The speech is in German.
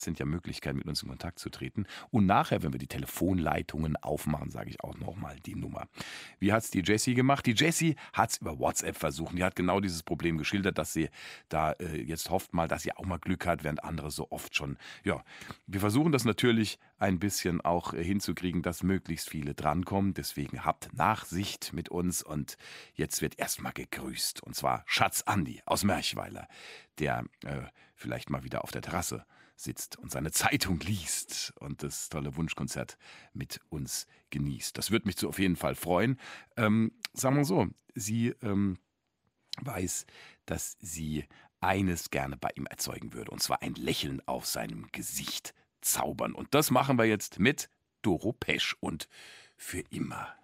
sind ja Möglichkeiten, mit uns in Kontakt zu treten. Und nachher, wenn wir die Telefonleitungen aufmachen, sage ich auch nochmal die Nummer. Wie hat's die Jessie gemacht? Die Jessie hat's über WhatsApp versucht. Die hat genau dieses Problem geschildert, dass sie da jetzt hofft mal, dass sie auch mal Glück hat, während andere so oft schon. Ja, wir versuchen das natürlich ein bisschen auch hinzukriegen, dass möglichst viele drankommen. Deswegen habt Nachsicht mit uns und jetzt wird erstmal gegrüßt. Und zwar Schatz Andi aus Merchweiler, der vielleicht mal wieder auf der Terrasse sitzt und seine Zeitung liest und das tolle Wunschkonzert mit uns genießt. Das würde mich auf jeden Fall freuen. Sagen wir so, sie weiß, dass sie eines gerne bei ihm erzeugen würde, und zwar ein Lächeln auf seinem Gesicht zaubern. Und das machen wir jetzt mit Doro Pesch und für immer.